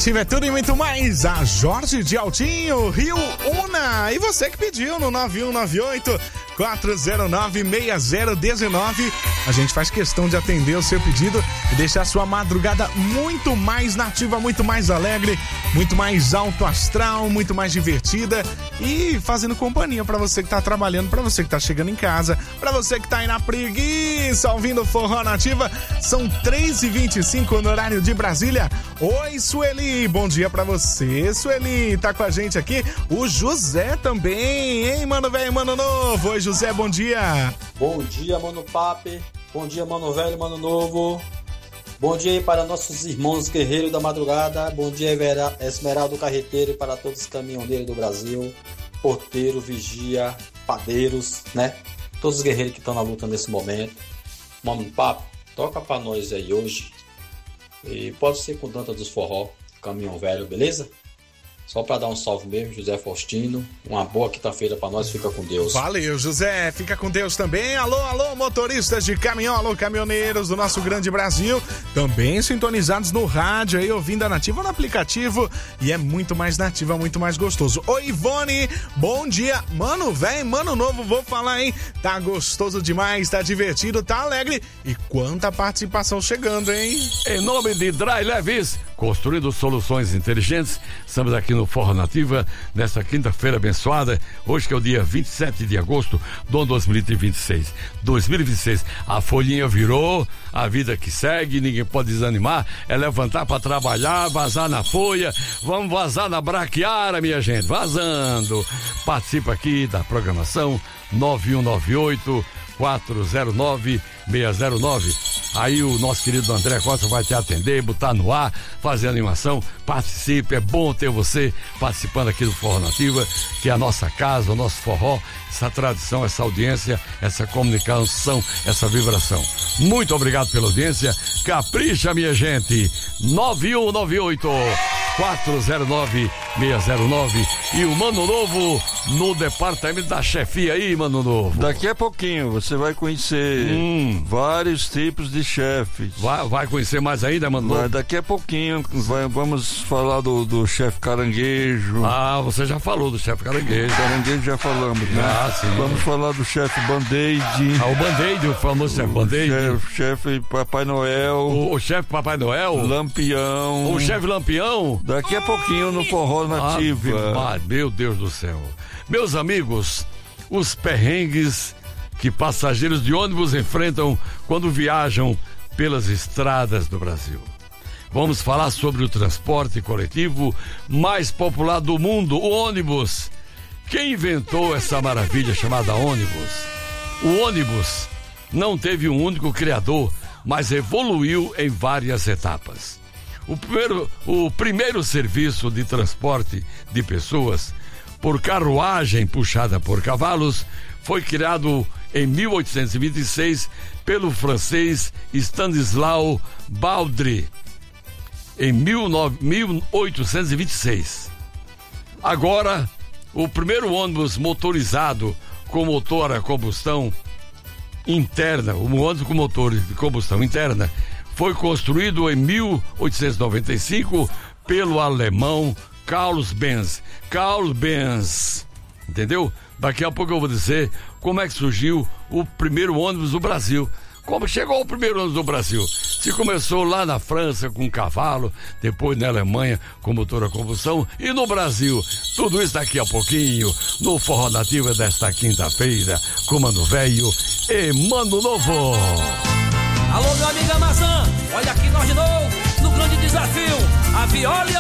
Nativa é tudo e muito mais. A Jorge de Altinho, Rio Una. E você que pediu no 9198-409-6019. A gente faz questão de atender o seu pedido e deixar a sua madrugada muito mais nativa, muito mais alegre, muito mais alto astral, muito mais divertida e fazendo companhia pra você que tá trabalhando, pra você que tá chegando em casa, pra você que tá aí na preguiça ouvindo Forró Nativa. São 3h25 no horário de Brasília. Oi, Sueli, bom dia pra você, Sueli. Tá com a gente aqui o José também, hein, mano velho, mano novo. Oi, José, bom dia. Bom dia, mano Pape. Bom dia, mano velho, mano novo. Bom dia aí para nossos irmãos guerreiros da madrugada. Bom dia, Esmeraldo Carreteiro, e para todos os caminhoneiros do Brasil, porteiro, vigia, padeiros, né? Todos os guerreiros que estão na luta nesse momento. Mano Pape, toca pra nós aí hoje. E pode ser com Danta dos Forró, Caminhão Velho, beleza? Só pra dar um salve mesmo, José Faustino. Uma boa quinta-feira pra nós, fica com Deus. Valeu, José, fica com Deus também. Alô, alô, motoristas de caminhão, alô, caminhoneiros do nosso grande Brasil. Também sintonizados no rádio aí, ouvindo a Nativa no aplicativo. E é muito mais nativa, muito mais gostoso. Oi, Ivone, bom dia. Mano, velho, mano novo, vou falar, hein? Tá gostoso demais, tá divertido, tá alegre. E quanta participação chegando, hein? Em nome de Dry Levis, construindo soluções inteligentes, estamos aqui no Forró Nativa, nesta quinta-feira abençoada, hoje que é o dia 27 de agosto do ano 2026. 2026, a folhinha virou, a vida que segue, ninguém pode desanimar, é levantar para trabalhar, vazar na folha, vamos vazar na braquiara, minha gente, vazando. Participa aqui da programação 9198-409-609. Aí o nosso querido André Costa vai te atender, botar no ar, fazer animação. Participe, é bom ter você participando aqui do Forró Nativa, que é a nossa casa, o nosso forró, essa tradição, essa audiência, essa comunicação, essa vibração. Muito obrigado pela audiência, capricha, minha gente. 9198-409-609. E o Mano Novo no departamento da chefia aí, Mano Novo. Daqui a pouquinho você vai conhecer vários tipos de chefes. Vai conhecer mais ainda, Mano Novo? Daqui a pouquinho vamos falar do chefe Caranguejo. Ah, você já falou do chefe Caranguejo. Caranguejo já falamos, né? Ah, sim. Vamos falar do chefe Band-Aid. Ah, o Band-Aid, o famoso chefe Band-Aid. O chefe Papai Noel. O chefe Papai Noel. Lampião. O chefe Lampião. Daqui a pouquinho no Forró Nativa. Meu Deus do céu. Meus amigos, os perrengues que passageiros de ônibus enfrentam quando viajam pelas estradas do Brasil. Vamos falar sobre o transporte coletivo mais popular do mundo, o ônibus. Quem inventou essa maravilha chamada ônibus? O ônibus não teve um único criador, mas evoluiu em várias etapas. O primeiro serviço de transporte de pessoas por carruagem puxada por cavalos foi criado em 1826 pelo francês Stanislas Baudry, em 1826. Agora, o primeiro ônibus motorizado com motor a combustão interna, o ônibus com motor de combustão interna, foi construído em 1895 pelo alemão Carl Benz. Entendeu? Daqui a pouco eu vou dizer como é que surgiu o primeiro ônibus do Brasil. Como chegou o primeiro ônibus do Brasil? Se começou lá na França com cavalo, depois na Alemanha com motor a combustão e no Brasil. Tudo isso daqui a pouquinho no Forró Nativa desta quinta-feira com Mano Velho e Mano Novo. Alô, meu amigo Amazã, olha aqui nós de novo no grande desafio, a viola